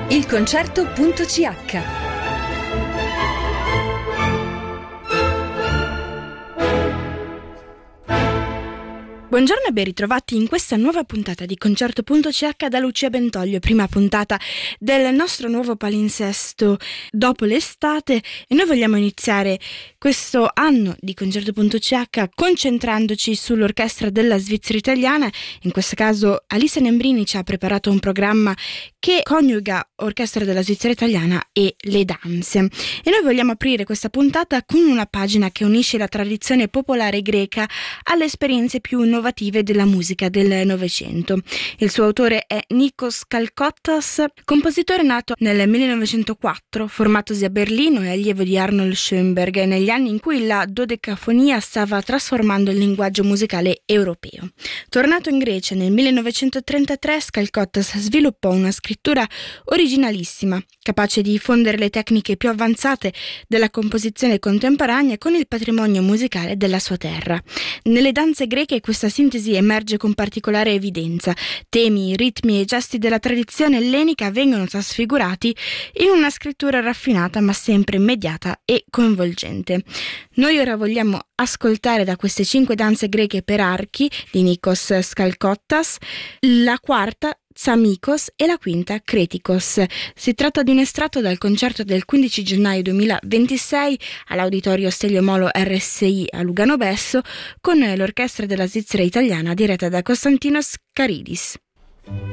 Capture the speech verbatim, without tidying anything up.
Il concerto punto c h. Buongiorno e ben ritrovati in questa nuova puntata di Concerto punto c h da Lucia Bentoglio, prima puntata del nostro nuovo palinsesto dopo l'estate, e noi vogliamo iniziare questo anno di Concerto punto c h concentrandoci sull'orchestra della Svizzera italiana. In questo caso Alisa Nembrini ci ha preparato un programma che coniuga orchestra della Svizzera italiana e le danze, e noi vogliamo aprire questa puntata con una pagina che unisce la tradizione popolare greca alle esperienze più innovative della musica del Novecento. Il suo autore è Nikos Kalkottas, compositore nato nel millenovecentoquattro, formatosi a Berlino e allievo di Arnold Schoenberg negli anni in cui la dodecafonia stava trasformando il linguaggio musicale europeo. Tornato in Grecia nel millenovecentotrentatré, Kalkottas sviluppò una scrittura originalissima, capace di fondere le tecniche più avanzate della composizione contemporanea con il patrimonio musicale della sua terra. Nelle danze greche questa sintesi emerge con particolare evidenza. Temi, ritmi e gesti della tradizione ellenica vengono trasfigurati in una scrittura raffinata ma sempre immediata e coinvolgente. Noi ora vogliamo ascoltare da queste cinque danze greche per archi di Nikos Kalkottas la quarta, Tsamikos, e la quinta, Kretikos. Si tratta di un estratto dal concerto del quindici gennaio duemilaventisei all'Auditorio Stelio Molo R S I a Lugano Besso con l'orchestra della Svizzera italiana diretta da Konstantinos Karidis.